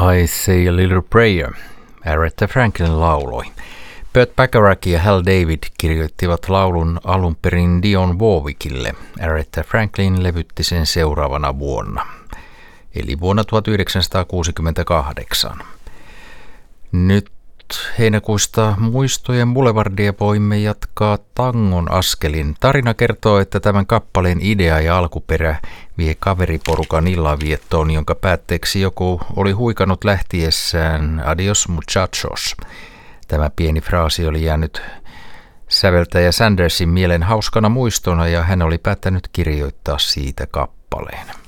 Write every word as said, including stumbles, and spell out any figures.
I Say a Little Prayer, Aretha Franklin lauloi. Burt Bacharach ja Hal David kirjoittivat laulun alun perin Dionne Warwickille. Aretha Franklin levytti sen seuraavana vuonna, eli vuonna tuhatyhdeksänsataakuusikymmentäkahdeksan. Nyt heinäkuista muistojen boulevardia voimme jatkaa tangon askelin. Tarina kertoo, että tämän kappaleen idea ja alkuperä vie kaveriporukan illanviettoon, jonka päätteeksi joku oli huikannut lähtiessään adios muchachos. Tämä pieni fraasi oli jäänyt säveltäjä Sandersin mielen hauskana muistona ja hän oli päättänyt kirjoittaa siitä kappaleen.